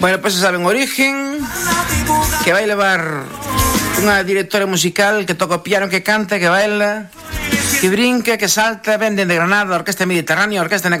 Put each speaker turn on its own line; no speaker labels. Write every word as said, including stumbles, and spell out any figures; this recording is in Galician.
Bueno, pois pues, saben Origen, que vai levar unha directora musical que toca o piano, que canta, que baila, que brinca, que salta, venden de Granada, a Orquesta Mediterránea, a Orquesta